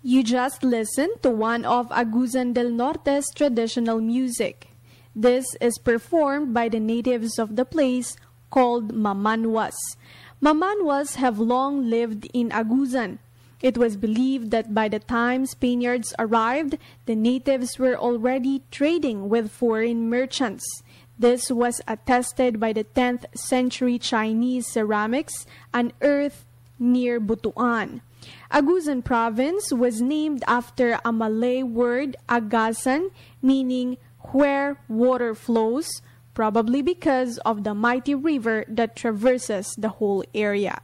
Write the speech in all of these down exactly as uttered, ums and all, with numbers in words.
You just listened to one of Agusan del Norte's traditional music. This is performed by the natives of the place called Mamanwas. Mamanwas have long lived in Agusan. It was believed that by the time Spaniards arrived, the natives were already trading with foreign merchants. This was attested by the tenth century Chinese ceramics unearthed near Butuan. Agusan province was named after a Malay word, Agasan, meaning where water flows, probably because of the mighty river that traverses the whole area.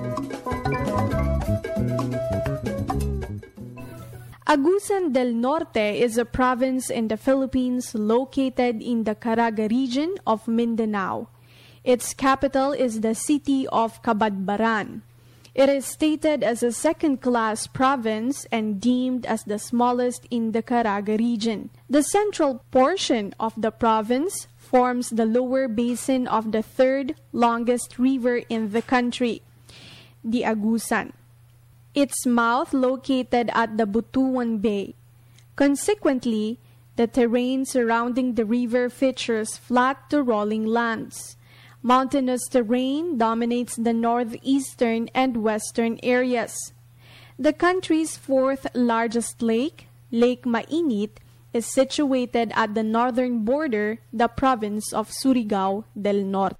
Agusan del Norte is a province in the Philippines located in the Caraga region of Mindanao. Its capital is the city of Cabadbaran. It is stated as a second-class province and deemed as the smallest in the Caraga region. The central portion of the province forms the lower basin of the third longest river in the country, the Agusan. Its mouth located at the Butuan Bay. Consequently, the terrain surrounding the river features flat to rolling lands. Mountainous terrain dominates the northeastern and western areas. The country's fourth largest lake, Lake Mainit, is situated at the northern border, the province of Surigao del Norte.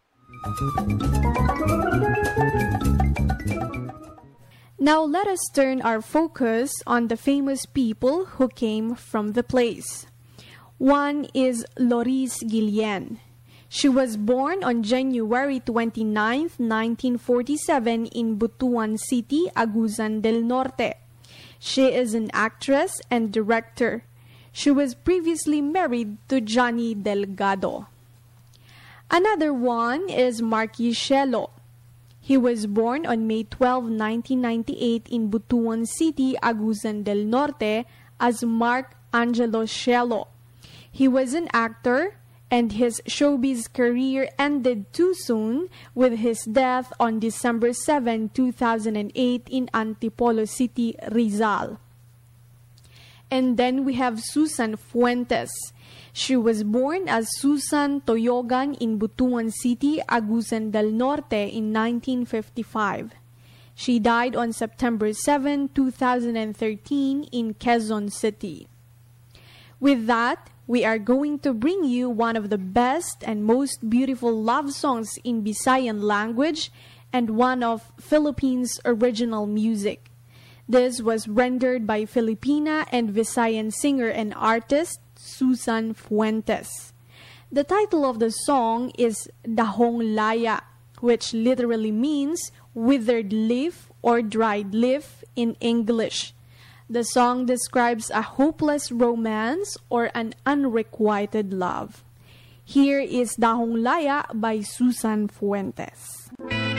Now let us turn our focus on the famous people who came from the place. One is Loris Guillen. She was born on January twenty-ninth, nineteen forty-seven in Butuan City, Agusan del Norte. She is an actress and director. She was previously married to Johnny Delgado. Another one is Marquis Shelo. He was born on May twelfth, nineteen ninety-eight in Butuan City, Agusan del Norte as Mark Angelo Shelo. He was an actor, and his showbiz career ended too soon with his death on December seventh, two thousand eight in Antipolo City, Rizal. And then we have Susan Fuentes. She was born as Susan Toyogan in Butuan City, Agusan del Norte in nineteen fifty-five. She died on September seventh, two thousand thirteen in Quezon City. With that, we are going to bring you one of the best and most beautiful love songs in Visayan language and one of Philippines' original music. This was rendered by Filipina and Visayan singer and artist Susan Fuentes. The title of the song is Dahong Laya, which literally means withered leaf or dried leaf in English. The song describes a hopeless romance or an unrequited love. Here is Dahong Laya by Susan Fuentes.